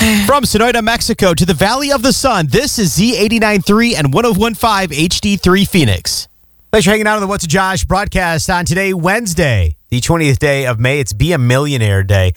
From Sonoyta, Mexico to the Valley of the Sun, this is Z89.3 and 101.5 HD3 Phoenix. Thanks for hanging out on the What's a Josh broadcast on today, Wednesday, the 20th day of May. It's Be a Millionaire Day.